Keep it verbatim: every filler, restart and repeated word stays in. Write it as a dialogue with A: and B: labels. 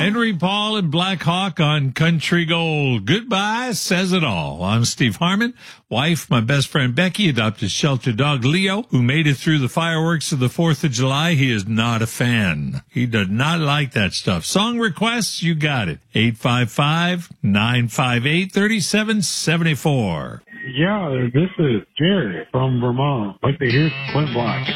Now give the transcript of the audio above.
A: Henry Paul and Black Hawk on Country Gold. Goodbye says it all. I'm Steve Harmon. Wife, my best friend Becky, adopted shelter dog Leo, who made it through the fireworks of the fourth of July. He is not a fan. He does not like that stuff. Song requests, you got it. eight five five, nine five eight, three seven seven four.
B: Yeah, this is Jerry from Vermont. Like to hear Clint Black.